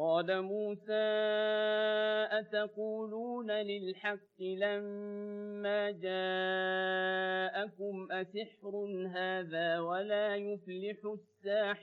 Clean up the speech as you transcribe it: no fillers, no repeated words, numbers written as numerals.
قال موسى أتقولون للحق لما جاءكم أسحر هذا ولا يفلح الساحرون